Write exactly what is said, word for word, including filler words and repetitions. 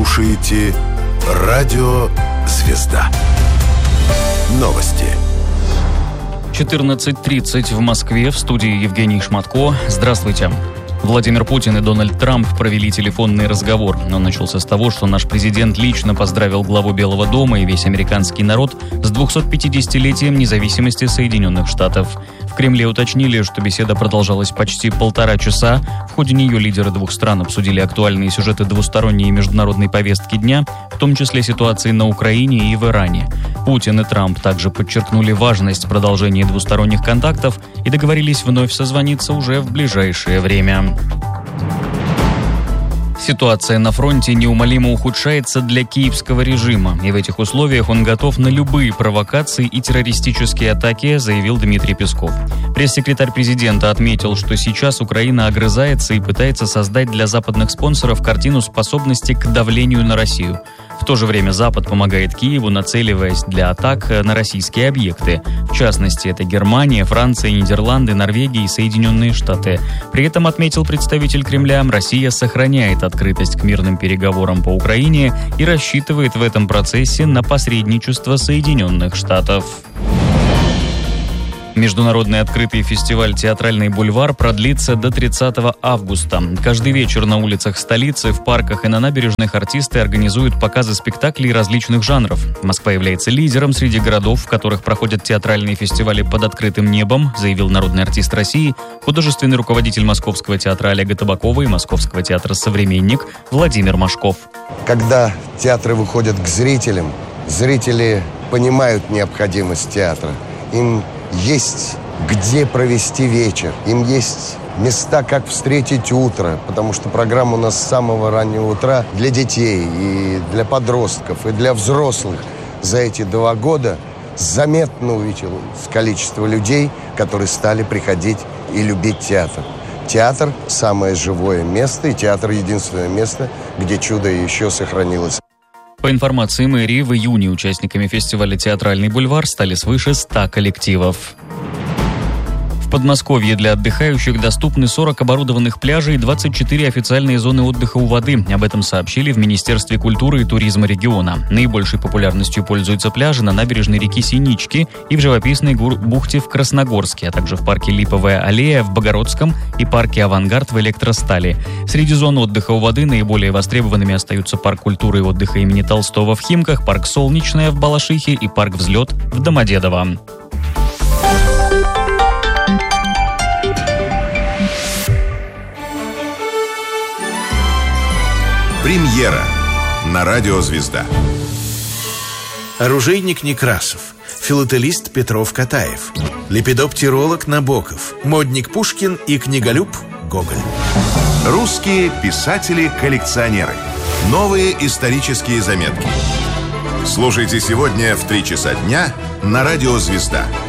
слушаете Радио Звезда. Новости. четырнадцать тридцать в Москве. В студии Евгений Шматко. Здравствуйте. Владимир Путин и Дональд Трамп провели телефонный разговор. Он начался с того, что наш президент лично поздравил главу Белого дома и весь американский народ с двухсотпятидесятилетием независимости Соединенных Штатов. В Кремле уточнили, что беседа продолжалась почти полтора часа. В ходе нее лидеры двух стран обсудили актуальные сюжеты двусторонней и международной повестки дня, в том числе ситуации на Украине и в Иране. Путин и Трамп также подчеркнули важность продолжения двусторонних контактов и договорились вновь созвониться уже в ближайшее время. Ситуация на фронте неумолимо ухудшается для киевского режима, и в этих условиях он готов на любые провокации и террористические атаки, заявил Дмитрий Песков. Пресс-секретарь президента отметил, что сейчас Украина огрызается и пытается создать для западных спонсоров картину способности к давлению на Россию. В то же время Запад помогает Киеву, нацеливаясь для атак на российские объекты. В частности, это Германия, Франция, Нидерланды, Норвегия и Соединенные Штаты. При этом, отметил представитель Кремля, Россия сохраняет открытость к мирным переговорам по Украине и рассчитывает в этом процессе на посредничество Соединенных Штатов. Международный открытый фестиваль «Театральный бульвар» продлится до тридцатого августа. Каждый вечер на улицах столицы, в парках и на набережных артисты организуют показы спектаклей различных жанров. Москва является лидером среди городов, в которых проходят театральные фестивали под открытым небом, заявил народный артист России, художественный руководитель Московского театра Олега Табакова и Московского театра «Современник» Владимир Машков. Когда театры выходят к зрителям, зрители понимают необходимость театра. Им есть где провести вечер, им есть места, как встретить утро, потому что программа у нас с самого раннего утра для детей и для подростков, и для взрослых. За эти два года заметно увеличилось количество людей, которые стали приходить и любить театр. Театр – самое живое место, и театр – единственное место, где чудо еще сохранилось. По информации мэрии, в июне участниками фестиваля «Театральный бульвар» стали свыше ста коллективов. В Подмосковье для отдыхающих доступны сорок оборудованных пляжей и двадцать четыре официальные зоны отдыха у воды. Об этом сообщили в Министерстве культуры и туризма региона. Наибольшей популярностью пользуются пляжи на набережной реки Синички и в живописной бухте в Красногорске, а также в парке Липовая аллея в Богородском и парке Авангард в Электростали. Среди зон отдыха у воды наиболее востребованными остаются парк культуры и отдыха имени Толстого в Химках, парк Солнечная в Балашихе и парк Взлет в Домодедово. Премьера на Радио Звезда. Оружейник Некрасов, филателист Петров-Катаев, лепидоптиролог Набоков, модник Пушкин и книголюб Гоголь. Русские писатели-коллекционеры. Новые исторические заметки. Слушайте сегодня в три часа дня на Радио Звезда.